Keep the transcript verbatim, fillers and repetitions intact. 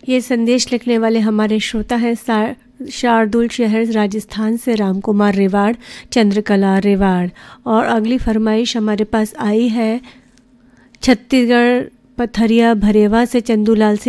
ये संदेश लिखने वाले हमारे श्रोता हैं शार्दुल शहर राजस्थान से राम कुमार रेवाड़, चंद्रकला रेवाड़। और अगली फरमाइश हमारे पास आई है छत्तीसगढ़ पथरिया भरेवा से चंदूलाल